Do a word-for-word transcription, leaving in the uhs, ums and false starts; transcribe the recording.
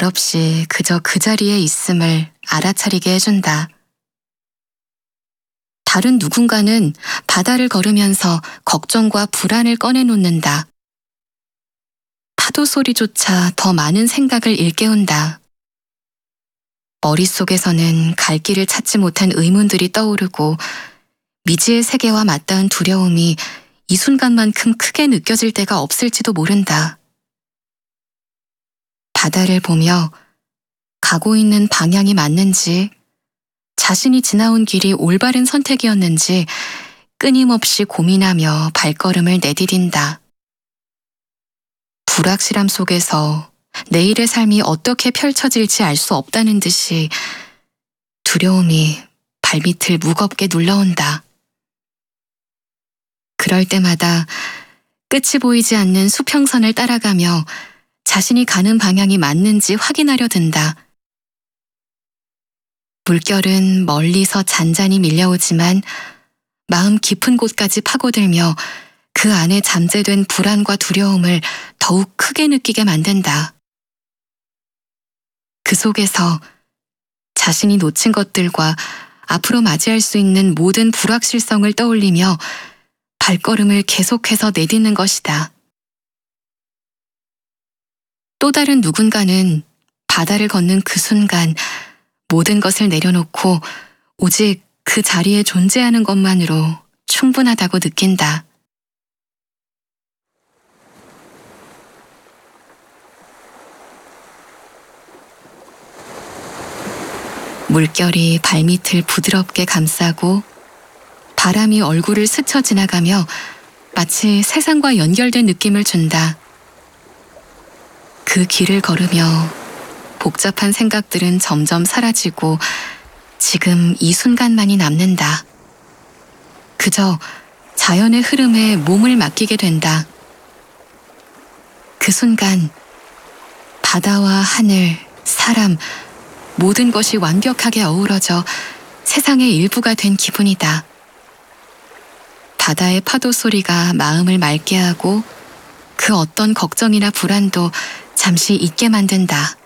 말없이 그저 그 자리에 있음을 알아차리게 해준다. 다른 누군가는 바다를 걸으면서 걱정과 불안을 꺼내놓는다. 파도 소리조차 더 많은 생각을 일깨운다. 머릿속에서는 갈 길을 찾지 못한 의문들이 떠오르고 미지의 세계와 맞닿은 두려움이 이 순간만큼 크게 느껴질 때가 없을지도 모른다. 바다를 보며 가고 있는 방향이 맞는지, 자신이 지나온 길이 올바른 선택이었는지 끊임없이 고민하며 발걸음을 내디딘다. 불확실함 속에서 내일의 삶이 어떻게 펼쳐질지 알 수 없다는 듯이 두려움이 발밑을 무겁게 눌러온다. 그럴 때마다 끝이 보이지 않는 수평선을 따라가며 자신이 가는 방향이 맞는지 확인하려 든다. 물결은 멀리서 잔잔히 밀려오지만 마음 깊은 곳까지 파고들며 그 안에 잠재된 불안과 두려움을 더욱 크게 느끼게 만든다. 그 속에서 자신이 놓친 것들과 앞으로 맞이할 수 있는 모든 불확실성을 떠올리며 발걸음을 계속해서 내딛는 것이다. 또 다른 누군가는 바다를 걷는 그 순간 모든 것을 내려놓고 오직 그 자리에 존재하는 것만으로 충분하다고 느낀다. 물결이 발밑을 부드럽게 감싸고 바람이 얼굴을 스쳐 지나가며 마치 세상과 연결된 느낌을 준다. 그 길을 걸으며 복잡한 생각들은 점점 사라지고 지금 이 순간만이 남는다. 그저 자연의 흐름에 몸을 맡기게 된다. 그 순간 바다와 하늘, 사람, 모든 것이 완벽하게 어우러져 세상의 일부가 된 기분이다. 바다의 파도 소리가 마음을 맑게 하고 그 어떤 걱정이나 불안도 잠시 잊게 만든다.